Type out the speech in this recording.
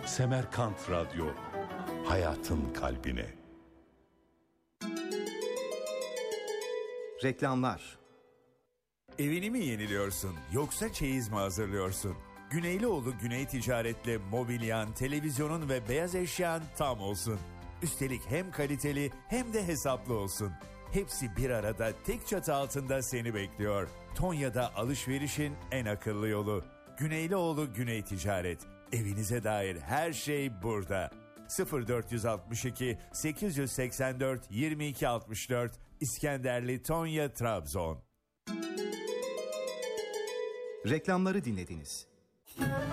Semerkant Radyo, hayatın kalbine. Reklamlar. Evini mi yeniliyorsun yoksa çeyiz mi hazırlıyorsun? Güneylioğlu Güney Ticaret'le mobilyan, televizyonun ve beyaz eşyan tam olsun. Üstelik hem kaliteli hem de hesaplı olsun. Hepsi bir arada tek çatı altında seni bekliyor. Tonya'da alışverişin en akıllı yolu. Güneylioğlu Güney Ticaret. Evinize dair her şey burada. 0462 884 2264 İskenderli Tonya Trabzon. Reklamları dinlediniz.